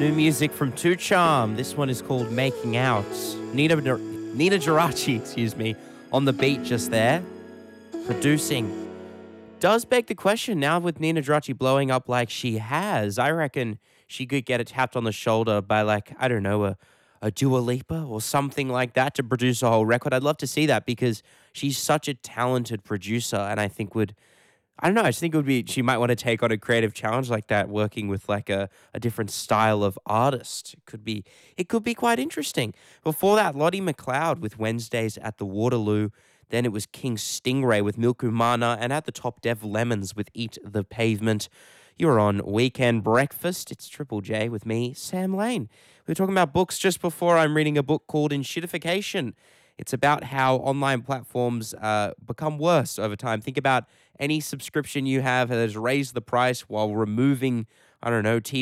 New music from Two Charm. This one is called Making Out. Nina Geraci, excuse me, on the beat just there. Producing. Does beg the question now with Nina Geraci blowing up like she has. I reckon she could get it tapped on the shoulder by like, I don't know, a Dua Lipa or something like that to produce a whole record. I'd love to see that because she's such a talented producer and I think I don't know. I just think it would be, she might want to take on a creative challenge like that, working with like a different style of artist. It could be quite interesting. Before that, Lottie McLeod with Wednesdays at the Waterloo. Then it was King Stingray with Milku Mana. And at the top, Dev Lemons with Eat the Pavement. You're on Weekend Breakfast. It's Triple J with me, Sam Lane. We were talking about books just before. I'm reading a book called Enshittification. It's about how online platforms become worse over time. Think about any subscription you have that has raised the price while removing, I don't know, TV